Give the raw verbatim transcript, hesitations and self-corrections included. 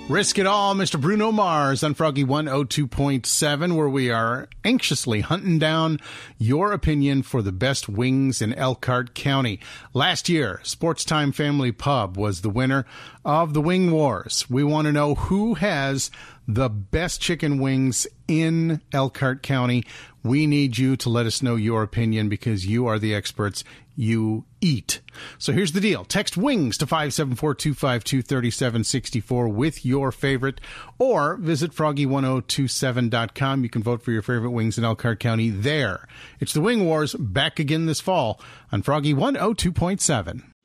Risk It All, Mister Bruno Mars on Froggy one oh two point seven, where we are anxiously hunting down your opinion for the best wings in Elkhart County. Last year, Sports Time Family Pub was the winner of the Wing Wars. We want to know who has the best chicken wings in Elkhart County. We need you to let us know your opinion because you are the experts. You eat. So here's the deal. Text WINGS to five seven four, two five two, three seven six four with your favorite, or visit froggy one oh two seven dot com. You can vote for your favorite wings in Elkhart County there. It's the Wing Wars, back again this fall on Froggy one oh two point seven.